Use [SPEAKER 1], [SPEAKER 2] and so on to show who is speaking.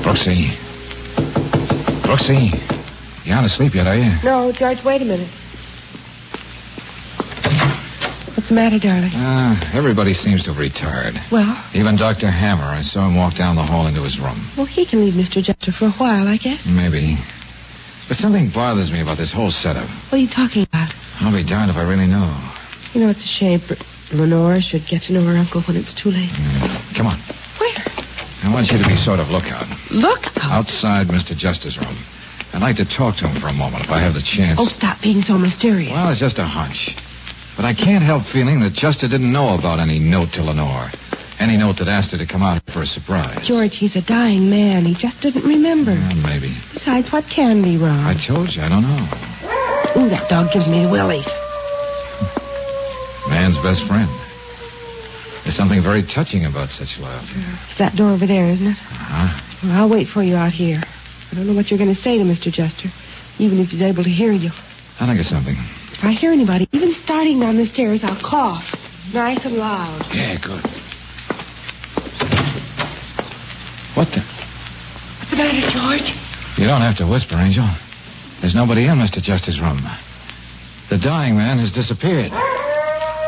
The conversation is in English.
[SPEAKER 1] Brooksy. Brooksy. You aren't asleep yet, are you?
[SPEAKER 2] No, George, wait a minute. What's the matter, darling?
[SPEAKER 1] Everybody seems to have retired.
[SPEAKER 2] Well?
[SPEAKER 1] Even Dr. Hammer. I saw him walk down the hall into his room.
[SPEAKER 2] Well, he can leave Mr. Jester for a while, I guess.
[SPEAKER 1] Maybe. But something bothers me about this whole setup.
[SPEAKER 2] What are you talking about?
[SPEAKER 1] I'll be darned if I really know.
[SPEAKER 2] You know, it's a shame, but Lenore should get to know her uncle when it's too late.
[SPEAKER 1] Come on.
[SPEAKER 2] Where?
[SPEAKER 1] I want you to be sort of lookout.
[SPEAKER 2] Lookout?
[SPEAKER 1] Outside Mr. Jester's room. I'd like to talk to him for a moment if I have the chance.
[SPEAKER 2] Oh, stop being so mysterious.
[SPEAKER 1] Well, it's just a hunch. But I can't help feeling that Jester didn't know about any note to Lenore. Any note that asked her to come out for a surprise.
[SPEAKER 2] George, he's a dying man. He just didn't remember.
[SPEAKER 1] Maybe.
[SPEAKER 2] Besides, what can be wrong?
[SPEAKER 1] I told you, I don't know.
[SPEAKER 2] Ooh, that dog gives me the willies.
[SPEAKER 1] Man's best friend. There's something very touching about such loyalty.
[SPEAKER 2] It's that door over there, isn't it?
[SPEAKER 1] Uh-huh.
[SPEAKER 2] Well, I'll wait for you out here. I don't know what you're going to say to Mr. Jester, even if he's able to hear you.
[SPEAKER 1] I'll think of something.
[SPEAKER 2] If I hear anybody, even starting down the stairs, I'll cough. Nice and loud.
[SPEAKER 1] Yeah, good. What the?
[SPEAKER 2] What's the matter, George?
[SPEAKER 1] You don't have to whisper, Angel. There's nobody in Mr. Jester's room. The dying man has disappeared.